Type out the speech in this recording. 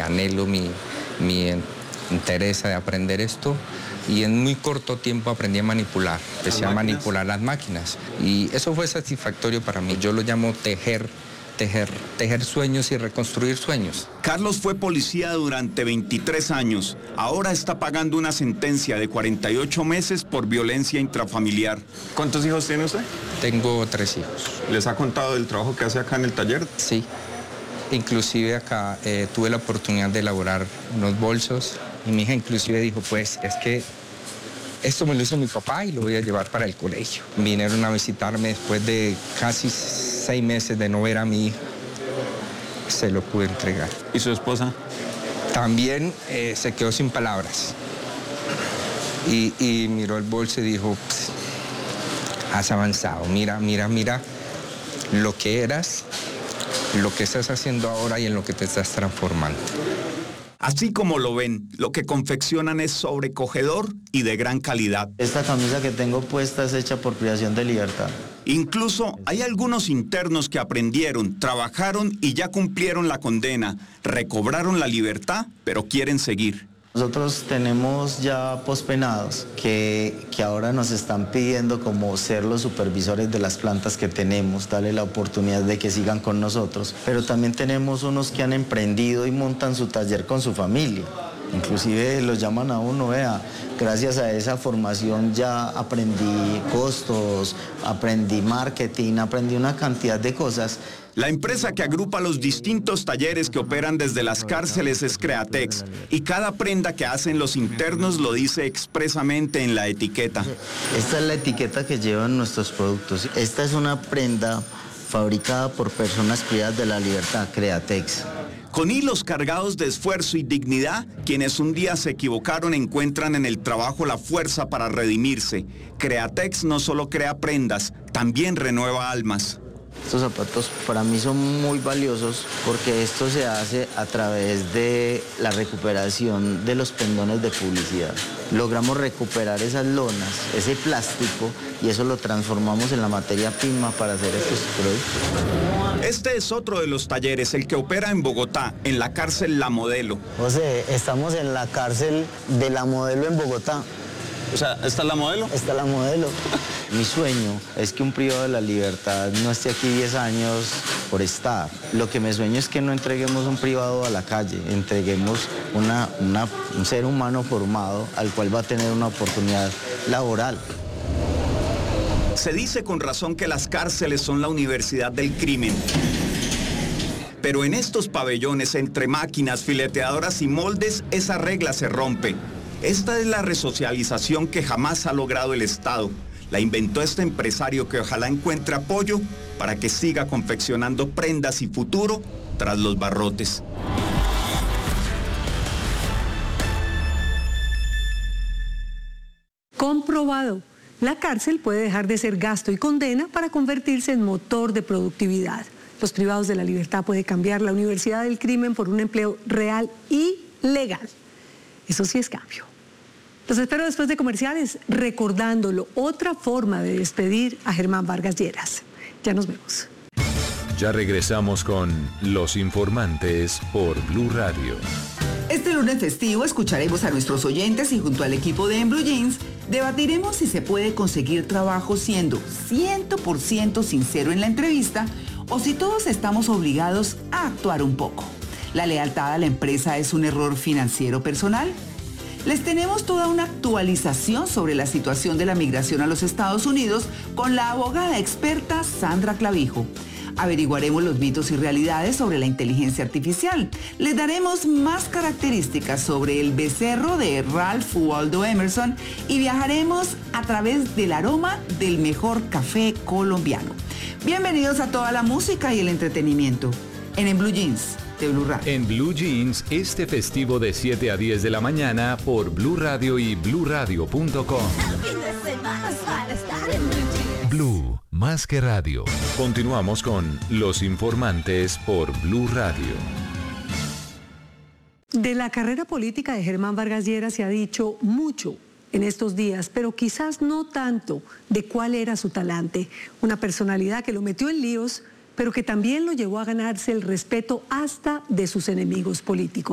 anhelo, mi interés de aprender esto. Y en muy corto tiempo aprendí a manipular, empecé a manipular las máquinas. Y eso fue satisfactorio para mí. Yo lo llamo tejer sueños y reconstruir sueños. Carlos fue policía durante 23 años. Ahora está pagando una sentencia de 48 meses por violencia intrafamiliar. ¿Cuántos hijos tiene usted? Tengo 3 hijos. ¿Les ha contado del trabajo que hace acá en el taller? Sí. Inclusive acá tuve la oportunidad de elaborar unos bolsos y mi hija inclusive dijo, pues es que esto me lo hizo mi papá y lo voy a llevar para el colegio. Vinieron a visitarme después de casi 6 meses de no ver a mi hija. Se lo pude entregar. ¿Y su esposa? También se quedó sin palabras. Y miró el bolso y dijo, pues, has avanzado, mira lo que eras, lo que estás haciendo ahora y en lo que te estás transformando. Así como lo ven, lo que confeccionan es sobrecogedor y de gran calidad. Esta camisa que tengo puesta es hecha por privación de libertad. Incluso hay algunos internos que aprendieron, trabajaron y ya cumplieron la condena, recobraron la libertad, pero quieren seguir. Nosotros tenemos ya pospenados que ahora nos están pidiendo como ser los supervisores de las plantas que tenemos, darle la oportunidad de que sigan con nosotros. Pero también tenemos unos que han emprendido y montan su taller con su familia. Inclusive los llaman a uno, vea, gracias a esa formación ya aprendí costos, aprendí marketing, aprendí una cantidad de cosas. La empresa que agrupa los distintos talleres que operan desde las cárceles es Createx y cada prenda que hacen los internos lo dice expresamente en la etiqueta. Esta es la etiqueta que llevan nuestros productos. Esta es una prenda fabricada por personas privadas de la libertad, Createx. Con hilos cargados de esfuerzo y dignidad, quienes un día se equivocaron encuentran en el trabajo la fuerza para redimirse. Createx no solo crea prendas, también renueva almas. Estos zapatos para mí son muy valiosos porque esto se hace a través de la recuperación de los pendones de publicidad. Logramos recuperar esas lonas, ese plástico, y eso lo transformamos en la materia prima para hacer estos productos. Este es otro de los talleres, el que opera en Bogotá, en la cárcel La Modelo. José, estamos en la cárcel de La Modelo en Bogotá. O sea, ¿esta es La Modelo? Esta es La Modelo. Mi sueño es que un privado de la libertad no esté aquí 10 años por estar. Lo que me sueño es que no entreguemos un privado a la calle, entreguemos un ser humano formado al cual va a tener una oportunidad laboral. Se dice con razón que las cárceles son la universidad del crimen. Pero en estos pabellones, entre máquinas, fileteadoras y moldes, esa regla se rompe. Esta es la resocialización que jamás ha logrado el Estado. La inventó este empresario que ojalá encuentre apoyo para que siga confeccionando prendas y futuro tras los barrotes. Comprobado. La cárcel puede dejar de ser gasto y condena para convertirse en motor de productividad. Los privados de la libertad pueden cambiar la universidad del crimen por un empleo real y legal. Eso sí es cambio. Los espero después de comerciales, recordándolo, otra forma de despedir a Germán Vargas Lleras. Ya nos vemos. Ya regresamos con Los Informantes por Blue Radio. Este lunes festivo escucharemos a nuestros oyentes y junto al equipo de En Blue Jeans debatiremos si se puede conseguir trabajo siendo 100% sincero en la entrevista o si todos estamos obligados a actuar un poco. ¿La lealtad a la empresa es un error financiero personal? Les tenemos toda una actualización sobre la situación de la migración a los Estados Unidos con la abogada experta Sandra Clavijo. Averiguaremos los mitos y realidades sobre la inteligencia artificial. Les daremos más características sobre el becerro de Ralph Waldo Emerson y viajaremos a través del aroma del mejor café colombiano. Bienvenidos a toda la música y el entretenimiento en Blue Jeans de Blue Radio. En Blue Jeans, este festivo de 7 a 10 de la mañana por Blue Radio y bluradio.com. Blue, más que radio. Continuamos con Los Informantes por Blue Radio. De la carrera política de Germán Vargas Lleras se ha dicho mucho en estos días, pero quizás no tanto de cuál era su talante. Una personalidad que lo metió en líos, pero que también lo llevó a ganarse el respeto hasta de sus enemigos políticos.